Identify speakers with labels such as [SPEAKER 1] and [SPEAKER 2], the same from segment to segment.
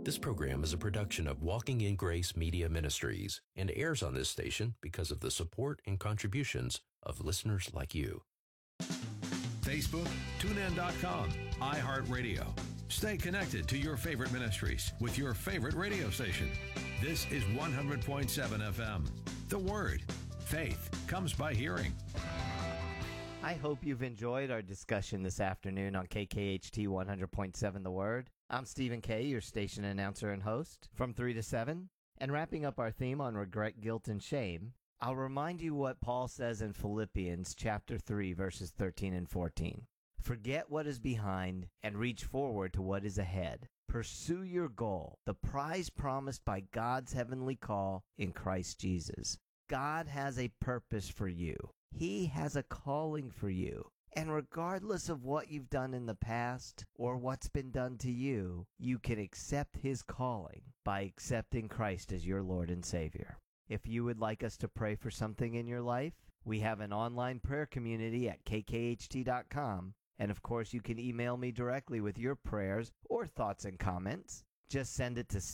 [SPEAKER 1] This program is a production of Walking in Grace Media Ministries and airs on this station because of the support and contributions of listeners like you.
[SPEAKER 2] Facebook, TuneIn.com, iHeartRadio. Stay connected to your favorite ministries with your favorite radio station. This is 100.7 FM. The Word. Faith comes by hearing.
[SPEAKER 3] I hope you've enjoyed our discussion this afternoon on KKHT 100.7 The Word. I'm Stephen Kay, your station announcer and host, from 3 to 7. And wrapping up our theme on regret, guilt, and shame, I'll remind you what Paul says in Philippians chapter 3, verses 13 and 14. Forget what is behind and reach forward to what is ahead. Pursue your goal, the prize promised by God's heavenly call in Christ Jesus. God has a purpose for you. He has a calling for you. And regardless of what you've done in the past or what's been done to you, you can accept His calling by accepting Christ as your Lord and Savior. If you would like us to pray for something in your life, we have an online prayer community at kkht.com. And of course, you can email me directly with your prayers or thoughts and comments. Just send it to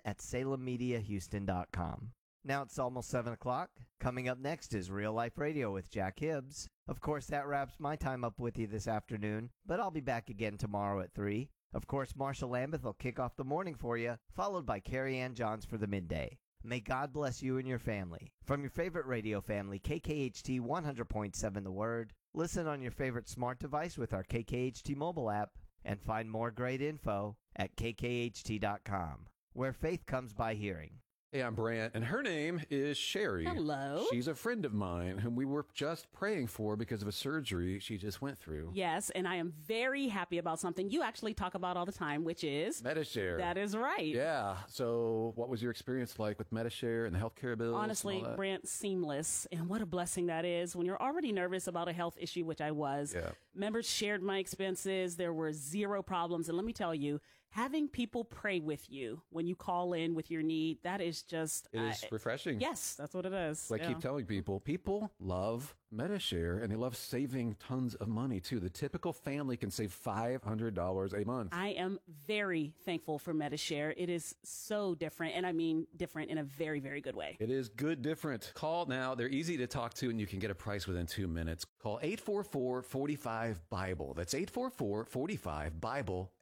[SPEAKER 3] Stephen@SalemMediaHouston.com. Now it's almost 7 o'clock. Coming up next is Real Life Radio with Jack Hibbs. Of course, that wraps my time up with you this afternoon, but I'll be back again tomorrow at 3. Of course, Marshall Lambeth will kick off the morning for you, followed by Carrie Ann Johns for the midday. May God bless you and your family. From your favorite radio family, KKHT 100.7 The Word. Listen on your favorite smart device with our KKHT mobile app, and find more great info at kkht.com, where faith comes by hearing.
[SPEAKER 4] Hey, I'm Brant, and her name is Sherry.
[SPEAKER 5] Hello.
[SPEAKER 4] She's a friend of mine whom we were just praying for because of a surgery she just went through.
[SPEAKER 5] Yes, and I am very happy about something you actually talk about all the time, which is
[SPEAKER 4] Medi-Share.
[SPEAKER 5] That is right.
[SPEAKER 4] Yeah. So what was your experience like with Medi-Share and the healthcare bills?
[SPEAKER 5] Honestly, Brant, seamless. And what a blessing that is when you're already nervous about a health issue, which I was.
[SPEAKER 4] Yeah.
[SPEAKER 5] Members shared my expenses. There were zero problems. And let me tell you, having people pray with you when you call in with your need, that is just...
[SPEAKER 4] It is refreshing.
[SPEAKER 5] Yes, that's what it is.
[SPEAKER 4] So I keep telling people love Medi-Share, and they love saving tons of money, too. The typical family can save $500 a month.
[SPEAKER 5] I am very thankful for Medi-Share. It is so different, and I mean different in a very, very good way.
[SPEAKER 4] It is good different. Call now. They're easy to talk to, and you can get a price within 2 minutes. Call 844-45-BIBLE. That's 844-45-BIBLE.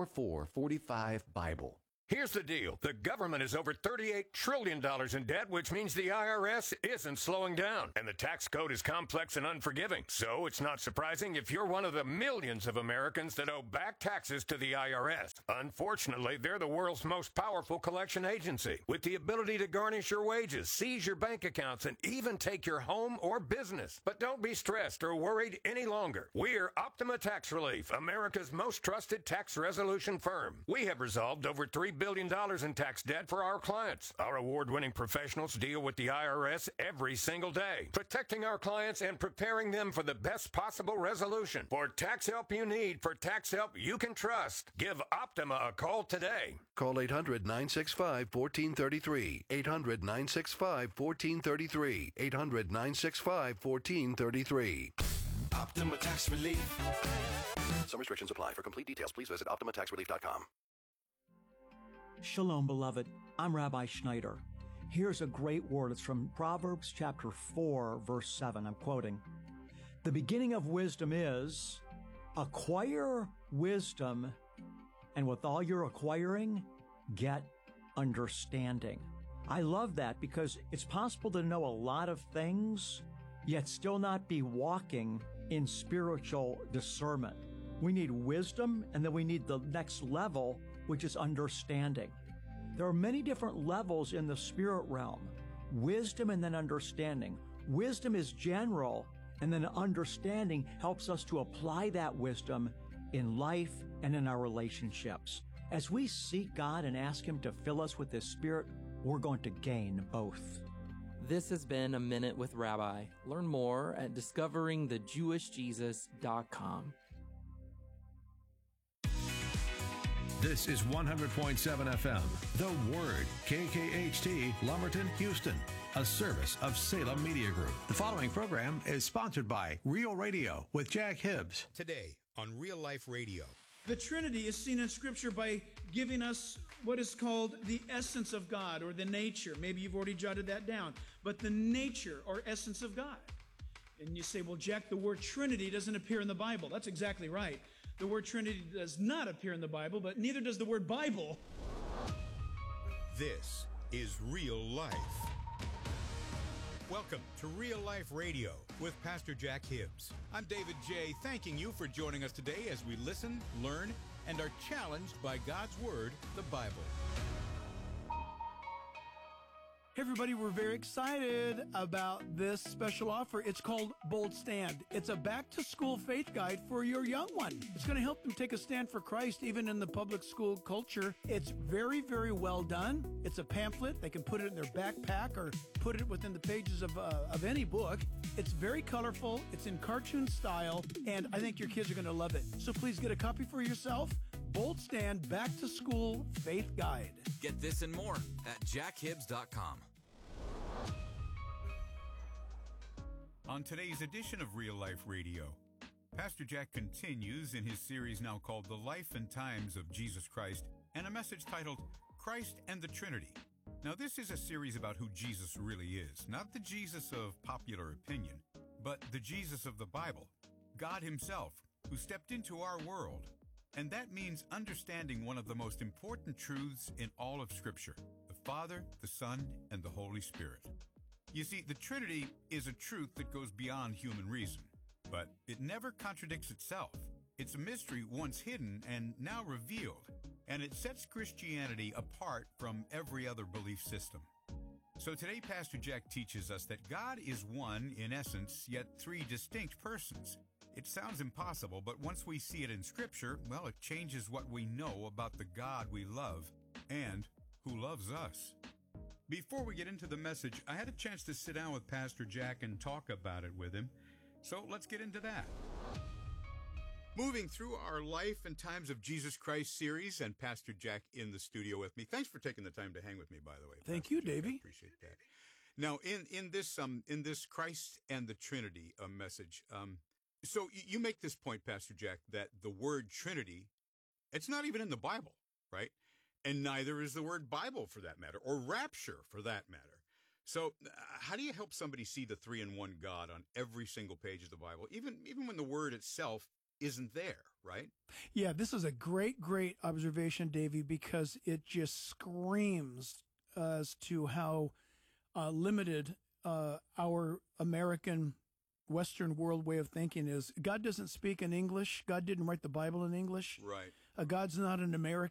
[SPEAKER 4] 844-45-BIBLE.
[SPEAKER 6] Here's the deal. The government is over $38 trillion in debt, which means the IRS isn't slowing down. And the tax code is complex and unforgiving. So it's not surprising if you're one of the millions of Americans that owe back taxes to the IRS. Unfortunately, they're the world's most powerful collection agency, with the ability to garnish your wages, seize your bank accounts, and even take your home or business. But don't be stressed or worried any longer. We're Optima Tax Relief, America's most trusted tax resolution firm. We have resolved over $3 billion in tax debt for our clients. Our award-winning professionals deal with the IRS every single day, protecting our clients and preparing them for the best possible resolution. For tax help you need, for tax help you can trust, give Optima a call today.
[SPEAKER 7] Call 800-965-1433. 800-965-1433. 800-965-1433.
[SPEAKER 8] Optima Tax Relief.
[SPEAKER 7] Some restrictions apply. For complete details, please visit OptimaTaxRelief.com.
[SPEAKER 9] Shalom, beloved. I'm Rabbi Schneider. Here's a great word. It's from Proverbs chapter 4, verse 7. I'm quoting. The beginning of wisdom is acquire wisdom, and with all you're acquiring, get understanding. I love that because it's possible to know a lot of things, yet still not be walking in spiritual discernment. We need wisdom, and then we need the next level, which is understanding. There are many different levels in the spirit realm. Wisdom and then understanding. Wisdom is general, and then understanding helps us to apply that wisdom in life and in our relationships. As we seek God and ask Him to fill us with His Spirit, we're going to gain both.
[SPEAKER 10] This has been A Minute with Rabbi. Learn more at discoveringthejewishjesus.com.
[SPEAKER 2] This is 100.7 FM, The Word, KKHT, Lumberton, Houston, a service of Salem Media Group. The following program is sponsored by Real Radio with Jack Hibbs.
[SPEAKER 11] Today on Real Life Radio. The Trinity is seen in Scripture by giving us what is called the essence of God, or the nature. Maybe you've already jotted that down. But the nature or essence of God. And you say, well, Jack, the word Trinity doesn't appear in the Bible. That's exactly right. The word Trinity does not appear in the Bible, but neither does the word Bible.
[SPEAKER 12] This is Real Life. Welcome to Real Life Radio with Pastor Jack Hibbs. I'm David J., thanking you for joining us today as we listen, learn, and are challenged by God's Word, the Bible.
[SPEAKER 11] Hey everybody, we're very excited about this special offer. It's called Bold Stand. It's a back-to-school faith guide for your young one. It's going to help them take a stand for Christ even in the public school culture. It's very, very well done. It's a pamphlet. They can put it in their backpack or put it within the pages of any book. It's very colorful. It's in cartoon style, and I think your kids are going to love it. So please get a copy for yourself. Bold Stand Back-to-School Faith Guide.
[SPEAKER 13] Get this and more at jackhibbs.com.
[SPEAKER 12] On today's edition of Real Life Radio, Pastor Jack continues in his series now called The Life and Times of Jesus Christ, and a message titled Christ and the Trinity. Now, this is a series about who Jesus really is, not the Jesus of popular opinion, but the Jesus of the Bible, God himself, who stepped into our world. And that means understanding one of the most important truths in all of Scripture, the Father, the Son, and the Holy Spirit. You see, the Trinity is a truth that goes beyond human reason, but it never contradicts itself. It's a mystery once hidden and now revealed, and it sets Christianity apart from every other belief system. So today, Pastor Jack teaches us that God is one in essence, yet three distinct persons. It sounds impossible, but once we see it in Scripture, well, it changes what we know about the God we love and who loves us. Before we get into the message, I had a chance to sit down with Pastor Jack and talk about it with him. So let's get into that. Moving through our Life and Times of Jesus Christ series, and Pastor Jack in the studio with me. Thanks for taking the time to hang with me, by the way.
[SPEAKER 11] Thank you, Davey.
[SPEAKER 12] I appreciate that. Now, in this Christ and the Trinity message, so you make this point, Pastor Jack, that the word Trinity, it's not even in the Bible, right? And neither is the word Bible, for that matter, or rapture, for that matter. So how do you help somebody see the three-in-one God on every single page of the Bible, even when the word itself isn't there, right?
[SPEAKER 11] Yeah, this is a great observation, Davey, because it just screams as to how limited our American Western world way of thinking is. God doesn't speak in English. God didn't write the Bible in English.
[SPEAKER 12] Right.
[SPEAKER 11] God's not an American.